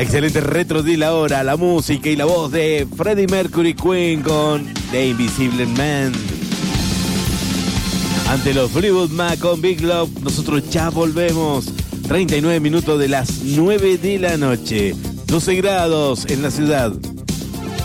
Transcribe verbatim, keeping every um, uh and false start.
Excelente retro de la hora, la música y la voz de Freddie Mercury, Queen con The Invisible Man. Ante los Fleetwood Mac con Big Love, nosotros ya volvemos. treinta y nueve minutos de las nueve de la noche. doce grados en la ciudad.